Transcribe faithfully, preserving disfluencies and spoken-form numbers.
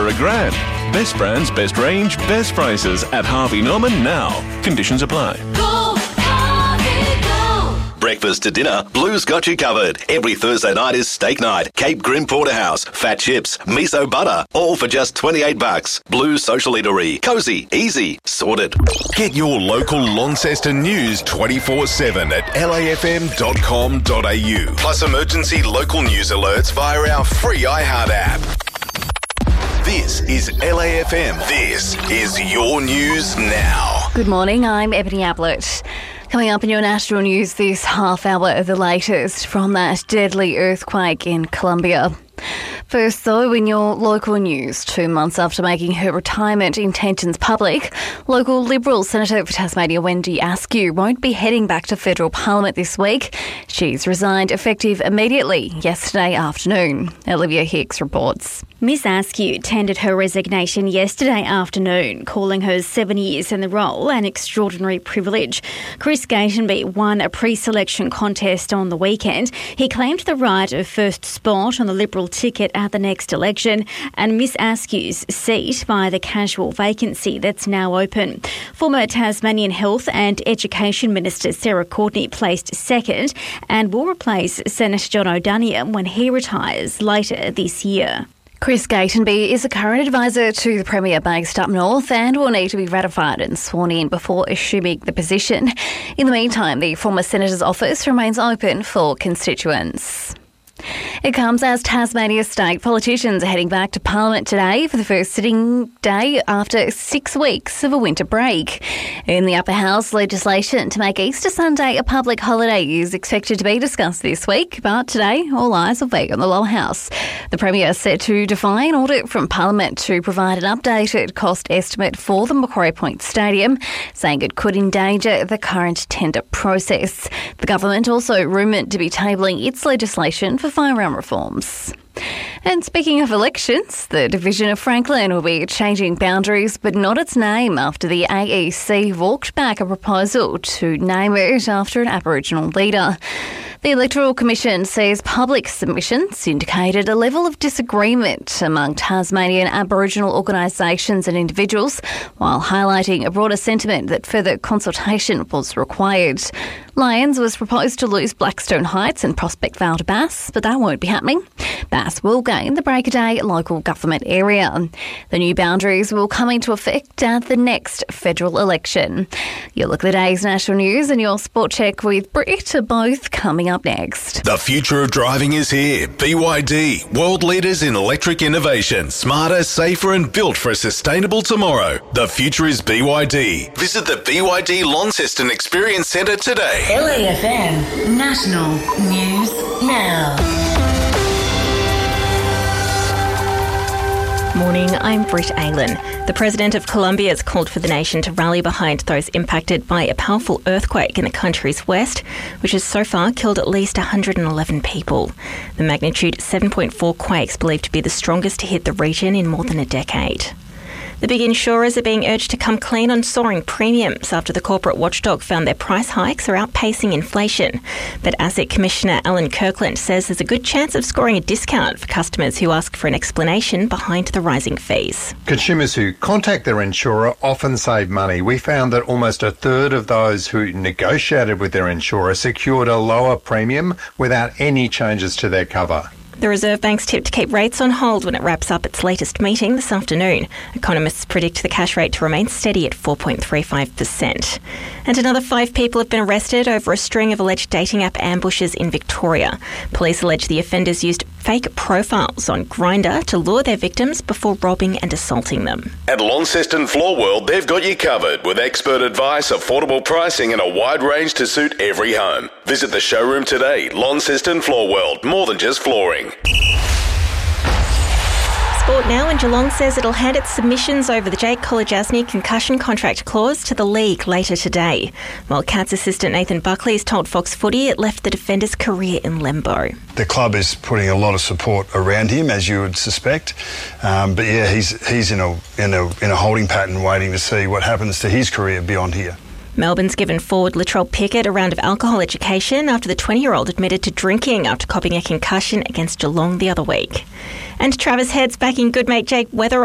under a grand. Best brands, best range, best prices at Harvey Norman now. Conditions apply. Go, Harvey, go. Breakfast to dinner, Blue's got you covered. Every Thursday night is steak night. Cape Grim Porterhouse, fat chips, miso butter, all for just twenty-eight bucks. Blue's Social Eatery. Cozy, easy, sorted. Get your local Launceston news twenty-four seven at L A F M dot com dot A U. Plus emergency local news alerts via our free iHeart app. This is L A F M. This is your news now. Good morning, I'm Ebony Ablett. Coming up in your national news this half hour of the latest from that deadly earthquake in Colombia. First, though, in your local news, two months after making her retirement intentions public, local Liberal Senator for Tasmania Wendy Askew won't be heading back to federal parliament this week. She's resigned effective immediately yesterday afternoon. Olivia Hicks reports. Miss Askew tendered her resignation yesterday afternoon, calling her seven years in the role an extraordinary privilege. Chris Gatenby won a pre-selection contest on the weekend. He claimed the right of first spot on the Liberal ticket at the next election, and Miss Askew's seat by the casual vacancy that's now open. Former Tasmanian Health and Education Minister Sarah Courtenay placed second and will replace Senator John O'Donoghue when he retires later this year. Chris Gatenby is a current advisor to the Premier based up north and will need to be ratified and sworn in before assuming the position. In the meantime, the former Senator's office remains open for constituents. It comes as Tasmania state politicians are heading back to Parliament today for the first sitting day after six weeks of a winter break. In the Upper House, legislation to make Easter Sunday a public holiday is expected to be discussed this week, but today all eyes will be on the Lower House. The Premier is set to defy an order from Parliament to provide an updated cost estimate for the Macquarie Point Stadium, saying it could endanger the current tender process. The government also rumoured to be tabling its legislation for firearm reforms. And speaking of elections, the Division of Franklin will be changing boundaries but not its name after the A E C walked back a proposal to name it after an Aboriginal leader. The Electoral Commission says public submissions indicated a level of disagreement among Tasmanian Aboriginal organisations and individuals, while highlighting a broader sentiment that further consultation was required. Lyons was proposed to lose Blackstone Heights and Prospect Vale to Bass, but that won't be happening. Bass will gain the Breakaday local government area. The new boundaries will come into effect at the next federal election. You'll look at the day's national news and your sport check with Brit are both coming up next. The future of driving is here. B Y D, world leaders in electric innovation, smarter, safer and built for a sustainable tomorrow. The future is B Y D. Visit the B Y D Launceston Experience Centre today. L A F M National News Now. Morning, I'm Britt Aylan. The President of Colombia has called for the nation to rally behind those impacted by a powerful earthquake in the country's west, which has so far killed at least one hundred eleven people. The magnitude seven point four quakes believed to be the strongest to hit the region in more than a decade. The big insurers are being urged to come clean on soaring premiums after the corporate watchdog found their price hikes are outpacing inflation. But Asset Commissioner Alan Kirkland says there's a good chance of scoring a discount for customers who ask for an explanation behind the rising fees. Consumers who contact their insurer often save money. We found that almost a third of those who negotiated with their insurer secured a lower premium without any changes to their cover. The Reserve Bank's tipped to keep rates on hold when it wraps up its latest meeting this afternoon. Economists predict the cash rate to remain steady at four point three five percent. And another five people have been arrested over a string of alleged dating app ambushes in Victoria. Police allege the offenders used fake profiles on Grindr to lure their victims before robbing and assaulting them. At Launceston Floor World, they've got you covered with expert advice, affordable pricing and a wide range to suit every home. Visit the showroom today. Launceston Floor World, more than just flooring. Sport now, and Geelong says it'll hand its submissions over the Jake Kolodjasny concussion contract clause to the league later today. While Cats assistant Nathan Buckley has told Fox Footy it left the defender's career in limbo. The club is putting a lot of support around him, as you would suspect. Um, but yeah, he's he's in a in a in a holding pattern, waiting to see what happens to his career beyond here. Melbourne's given forward Latrell Pickett a round of alcohol education after the twenty-year-old admitted to drinking after copping a concussion against Geelong the other week. And Travis heads back in good mate Jake Weather